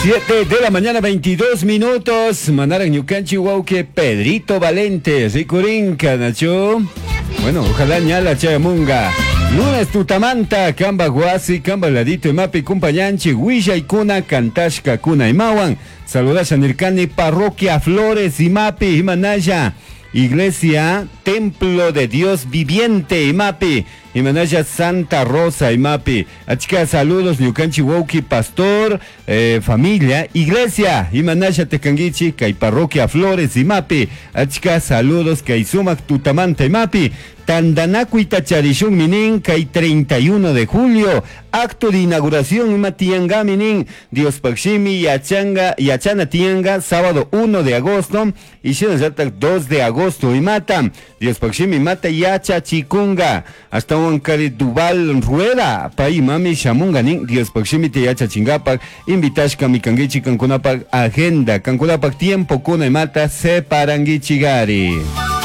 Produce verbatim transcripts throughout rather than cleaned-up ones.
siete de la mañana, veintidós minutos. Manaran Ñucanchi Wauque, Pedrito Valente, Ricurinca, Nacho. Bueno, ojalá ñala chayamunga. Lunes tutamanta, Camba Guasi, Camba Ladito y Mapi Cumpañanchi, Huilla y Cuna, Cantashka, Cuna y Mawan. Saludas a Nircani, Parroquia Flores y Mapi, Himanaya. Iglesia, Templo de Dios Viviente, Imapi, Himanaya Santa Rosa, Imapi. Achika, saludos, Ñucanchi Wauki, pastor, eh, familia, iglesia, Himanaya Tecanguichi, Kai Parroquia Flores, Imapi. Achika, saludos, Kai Sumac Tutamanta, Imapi. Tandanaku y Tacharishun Minin, Kai treinta y uno de julio, acto de inauguración, Imatianga Minin, Dios Pakshimi, Yachanga, Yachana Tianga, sábado uno de agosto, y Shinazatak dos de agosto, y Mata, Dios Pakshimi, Mata Yacha Chikunga, hasta Huancari Dubal Rueda, Pai Mami Shamunganin, Dios Pakshimi te Yacha Chingapak, Invitashka Mikangichi Kankunapak, agenda, Kankunapak tiempo, Kuna y Mata, Separangichigari.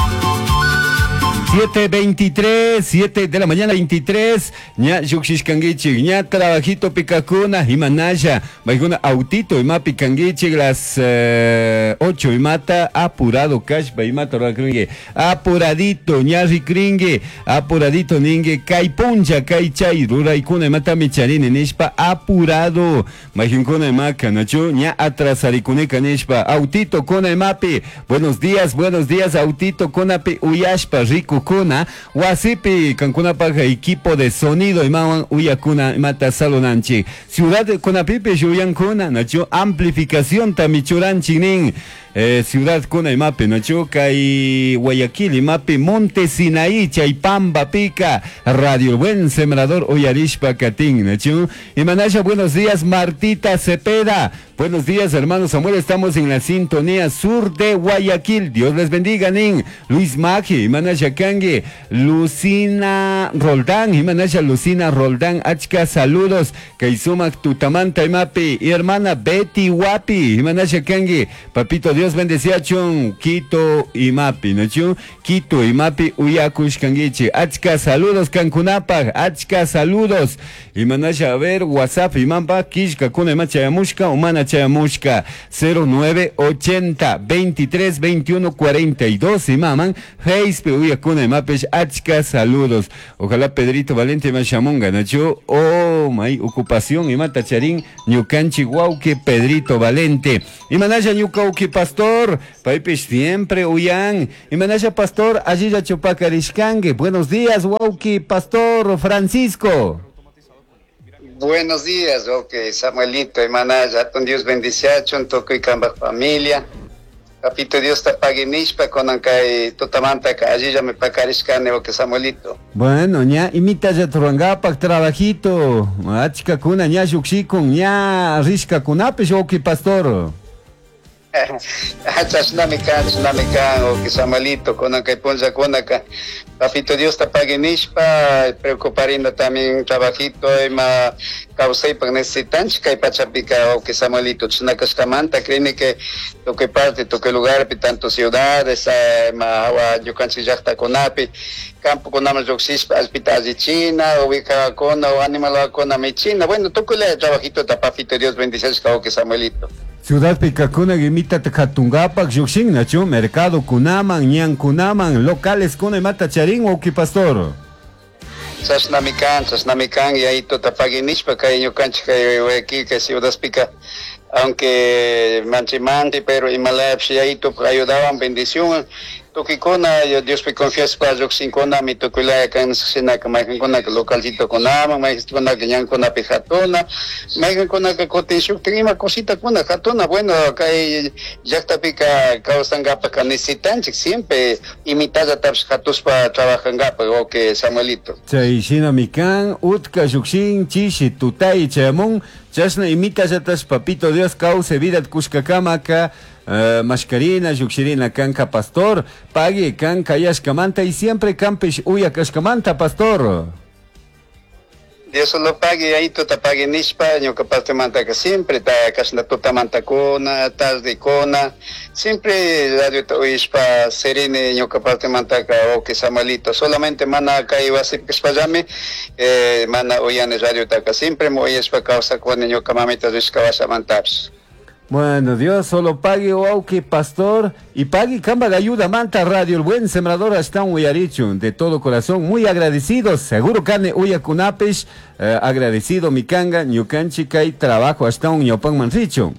siete veintitrés, siete de la mañana veintitrés, ña yuxishkangichik, ña trabajito picacuna, himanaya, baiguna autito, ima picangichik, las uh, ocho, imata, apurado, cash, baimata, rakringe, apuradito, ña rikringe, apuradito, ninge, kai punja, kai chay, ruraikuna, imata micharine, nishpa, apurado, baijunkuna, imaka, nacho, ña atrasarikuneca, nishpa, autito, kona, imapi, buenos días, buenos días, autito, konapi, uyashpa, rico, kuna wasipi kankuna paja equipo de sonido imawan uyakuna mata salonanchi ciudad de kunapipe yuyankuna nacho amplificación tamichuranchi nin eh, ciudad kuna imape nacho kai Guayaquil imape Monte Sinaí Chaipamba Pica Radio Buen Sembrador Oyarishpa Catín nacho imanasha buenos días Martita Cepeda. Buenos días, hermanos Samuel, estamos en la sintonía sur de Guayaquil. Dios les bendiga, Nin. Luis Magi, Imanasha Kangi, Lucina Roldán, Imanasha Lucina Roldán, Achka, saludos, Kaisumak Tutamanta Imapi, y hermana Betty Wapi, Imanasha Kangi, Papito Dios bendecía Chun, Quito Imapi, ¿no chun? Quito Imapi, Uyakush Kangichi, Achka, saludos, Cancunapa, Achka, saludos, Imanasha, a ver, WhatsApp, Imampa, Kishka, Kuna Imacha Yamushka, Humana Chayamushka, cero nueve ochenta, veintitrés, veintiuno, cuarenta y dos, y maman, Facebook, Uyakuna, Imapesh, Achka, saludos. Ojalá Pedrito Valente Machamunga, Nacho, oh, my, ocupación, Imata Charín, Ñucanchi, Guauque, Pedrito Valente, Imanaya Ñucauque, Pastor, Paipesh siempre, Uyan, Imanaya Pastor, Ayilla Chopacarishkangue, buenos días, Guauque, Pastor Francisco. Buenos días, ok, Samuelito, Imanaya, ton Dios bendición, toco y camba familia. Capito Dios te pague nishpa con ancay totamanta que allí ya me pacarishkane, ok, Samuelito. Bueno, ña, imita ya turangapak trabajito, achka kuna, ña yuxikun, ña rishka kunapish, ok, Pastor. Chashnamikan, chashnamikan, ok, Samuelito, con ancay ponza con acá. Papito Dios te pague nishpa, preocuparino también trabajito, y ma causé para necesitan, que hay pachapica, o que Samuelito, chnacastamanta, creen que lo que parte, lo que lugar, tanto ciudades, ma agua, yo cansi ya está con api, campo con amas yoxis, hospital de China, ubica con, o animal con mi China, bueno, tú que le trabajito, tapafito Dios bendiciones, o que Samuelito. Ciudad Picacuna, Gimita Tekatungapak, Yuxin, Nacho, Mercado Kunaman, Ñan Kunaman, locales Kuna y Mata Charín, o que Pastor. Sasnamikan, Sasnamikan, y ahí tota paginishpa, cariño cancha, que aquí, que Ciudad Pica, aunque manchimanti, pero Himalaya, ahí to ayudaban, bendición. Tokikona, Dios me confieso para yo sin kona, mi tokula kan sina ka mai kona ka localito kona, mai kona ka ñan kona pejatona, mai kona ka kotenshuk trima cosita kona jatona, bueno, acá ya está pica causan gapa ka necesitan siempre imitada taps jatos para trabajar gapa o que Samuelito. Chay shina mikan utka yuxin chishi tutai chamon, chasna imita jatas papito Dios cause vida kushkakama ka Uh, mascarina, yuxirina, canca, Pastor, pague, canca, yashkamanta, y siempre campesh, uya, kashkamanta, Pastor. Dios lo pague, ahí tú te pague nishpa, yo capaz te manta que siempre, ta casna tu te manta cona, tas de cona, siempre radio te oíspa serene, yo capaz te manta que o que Samuelito, solamente mana acá iba a ser que espallame, eh, mana oyan radio ta que siempre me oyes pa causa con yo camamita de escabasa mantaps. Bueno, Dios solo pague Wauke Pastor y pague Camba de Ayuda Manta Radio, el buen sembrador hasta un Uyarichu, de todo corazón, muy agradecidos, seguro Cane Uya Kunapesh, eh, agradecido Mikanga, Ñukanchi Kai, trabajo hasta un Ñopan Manricho.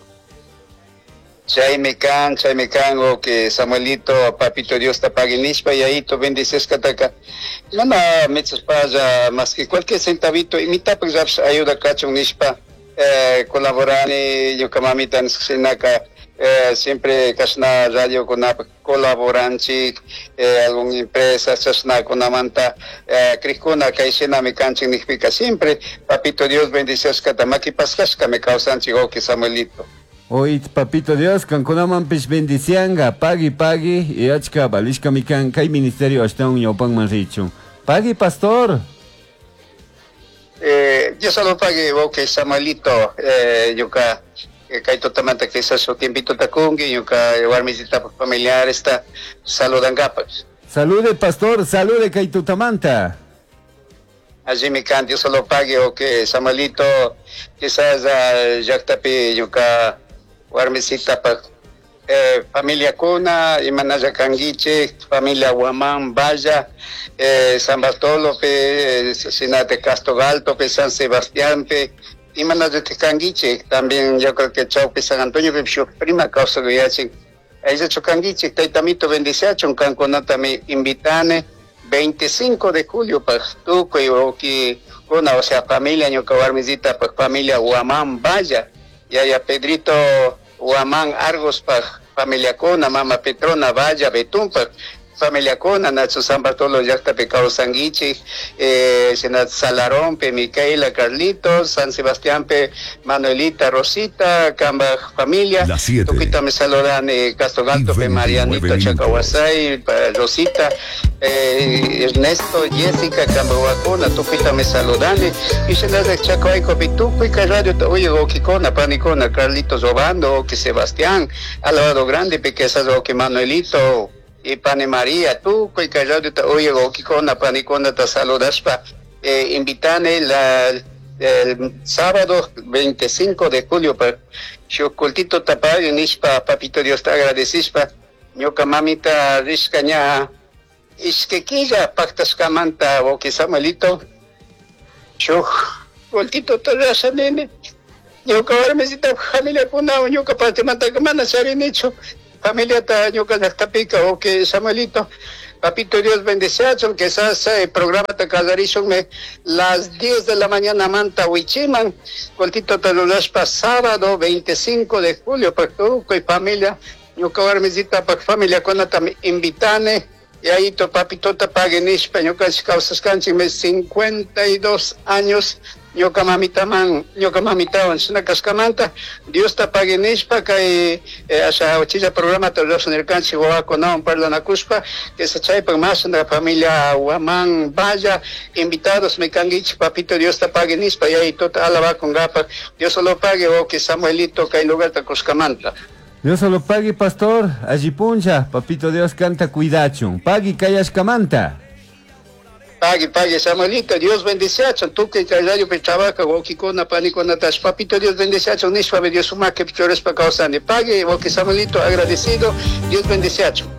Chay Mikan, Chay Mikango, que Samuelito, Papito Dios te pague Nishpa y ahí tú bendices Kataka. No, no, metes paya más que cualquier centavito y mi tapa ayuda Cacho Nishpa. Eh, colaborani yo kamamita sinaka eh, siempre kasna radio con colaboranchi eh, alguna empresa kasna con amanta eh, krikuna kaisena mi canchi nixpica siempre papito Dios bendiciones katamaki pascasca me causan chigo que Samuelito. Hoy papito Dios canconaman pis bendicianga pagi pagi y achka balishka mi can kai ministerio hasta un yopan manricho pagi pastor. Eh, yo solo pagué que Samuelito, eh, yo que hay totalmente que es su tiempito tacungi, yo que llevar mis etapas familiares está saludan gapas. Salude pastor, salude Kaitutamanta. Allí me canto, yo solo pagué que Samuelito, quizás ya está yo que llevar mis etapas eh, familia Cuna, Imanaya Canguiche, familia Guamán, Valla, eh, San Bartolo, pe, Sinate Castro Alto, pe, San Sebastián, pe, Imanaya Canguiche, también yo creo que Chau, pe, San Antonio, pe, su prima causa que ya se, ahí se Canguiche, Taitamito bendiceacho, un canconata me invitane, veinticinco de julio, para tú, que, una, o sea, familia, yo que va a visitar, pues familia Guamán, Valla, y allá Pedrito, Guamán, Argos, pa familia Cona, Mama Petrona, Valla, Betún, pa familia Cona, Nacho San Bartolo, Yacta, Pecado Sanguichi, eh, Senat Salarón, Pe Micaela, Carlitos, San Sebastián, Pe Manuelita, Rosita, Camba Familia, Tuquita me saludan, eh, Castrogalto, Pe Marianito, Chacahuasay, Rosita, eh, Ernesto, Jessica, Camba Huacona, Tuquita me saludan, y se las de Chacoaico, Pituco y Radio, oye, Oquicona, Panicona, Carlitos Obando, que Sebastián, Alvaro Grande, Pequesas, Oque Manuelito, y Pane María, tú, que callado, oye, Oquicona, Panicona, te saludas para eh, invitarme la, el sábado veinticinco de julio para Chocoltito Tapayo, Nispa, Papito Dios te agradecís para Ñoca Mamita, Riscaña, Isquequilla, Pactas Camanta, o que Samuelito, Chocoltito Tarraza, nene, Ñoca Barmesita, familia Punao, Ñoca Patimanta Camana, Sarinicho. Familia Tañuca Tapica o que Samuelito, Papito Dios bendiceacho, que ese programa te casarizo me las diez de la mañana manta Huichiman, Coltito Talulaspa sábado veinticinco de julio, para tu y familia, yo cabar visita para familia con también invitane, y ahí tu papito te pague nispa, yo casi causas canchime cincuenta y dos años. Ñoca mamita man, ñoca mamita en una cascamanta, Dios te pague nispa, que esa ochilla programa te lo en el canchi con un par de cuspa, que se trae por más en la familia Guamán, Vaya, invitados, me canguich, papito, Dios te pague nispa, y ahí todo alaba con gapa, Dios solo pague, o que Samuelito, que hay lugar de cuscamanta. Dios solo pague, pastor, allí puncha, papito Dios canta cuidacho, pague, callas camanta. Pague, pague, Samuelito, Dios bendiceacho, tú que radio pe trabaja, o que con panicona tas, papito Dios bendiceacho, nispa, Dios suma que pichores para causar, pague, o que Samuelito agradecido, Dios bendiceacho.